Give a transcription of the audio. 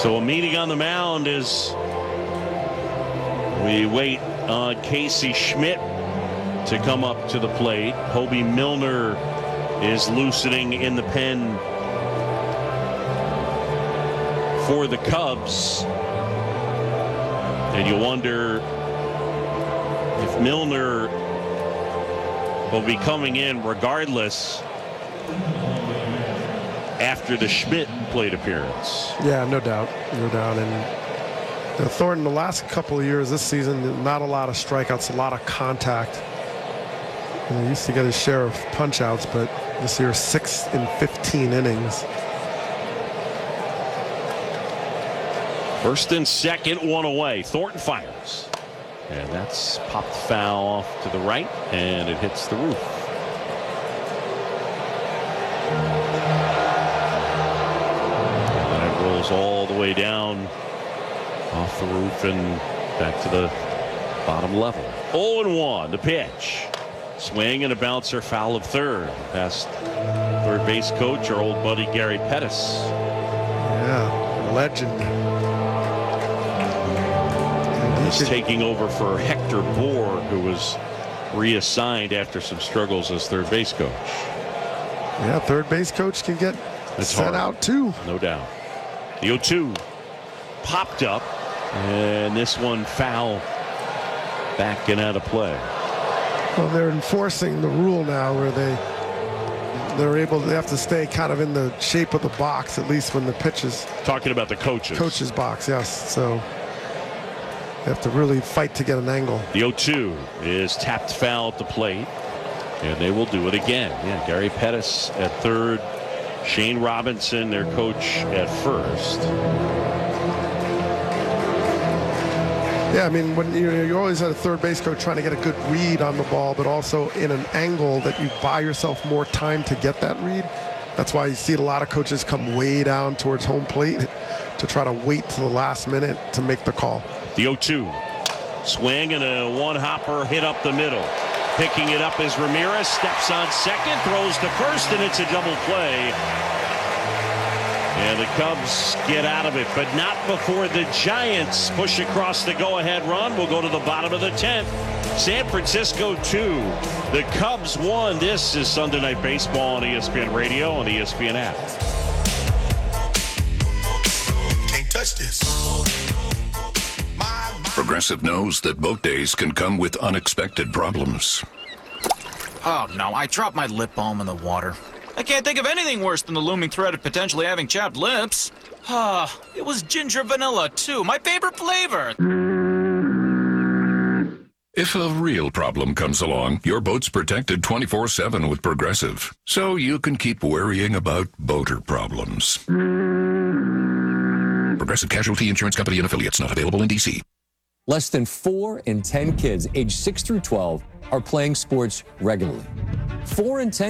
So a meeting on the mound as we wait on Casey Schmidt to come up to the plate. Hobie Milner is loosening in the pen for the Cubs. And you wonder if Milner will be coming in regardless after the Schmidt plate appearance. Yeah, no doubt. No doubt. And Thornton, the last couple of years, this season, not a lot of strikeouts, a lot of contact. He used to get his share of punch-outs, but this year 6 in 15 innings. First and second, one away. Thornton fires. And that's popped foul off to the right, and it hits the roof. And it rolls all the way down off the roof and back to the bottom level. 0-1, the pitch. Swing and a bouncer, foul of third. Past third base coach, our old buddy Gary Pettis. Yeah, legend. He's taking over for Hector Bohr, who was reassigned after some struggles as third base coach. Yeah, third base coach can get set out too. No doubt. The 0-2 popped up, and this one foul back and out of play. Well, they're enforcing the rule now where they have to stay kind of in the shape of the box, at least when the pitch is. Talking about the coaches. Coach's box, yes. So they have to really fight to get an angle. The 0-2 is tapped foul at the plate, and they will do it again. Yeah, Gary Pettis at third, Shane Robinson, their coach, at first. Yeah, I mean, when you always had a third base coach trying to get a good read on the ball, but also in an angle that you buy yourself more time to get that read. That's why you see a lot of coaches come way down towards home plate to try to wait to the last minute to make the call. The 0-2 swing and a one-hopper hit up the middle. Picking it up as Ramirez steps on second, throws to first, and it's a double play. And the Cubs get out of it, but not before the Giants push across the go-ahead run. We'll go to the bottom of the 10th. San Francisco 2. The Cubs 1. This is Sunday Night Baseball on ESPN Radio and the ESPN app. Can't touch this. Progressive knows that boat days can come with unexpected problems. Oh, no, I dropped my lip balm in the water. I can't think of anything worse than the looming threat of potentially having chapped lips. It was ginger vanilla, too. My favorite flavor. If a real problem comes along, your boat's protected 24/7 with Progressive, so you can keep worrying about boater problems. Progressive Casualty Insurance Company and Affiliates, not available in D.C. Less than 4 in 10 kids aged 6 through 12 are playing sports regularly. 4 in 10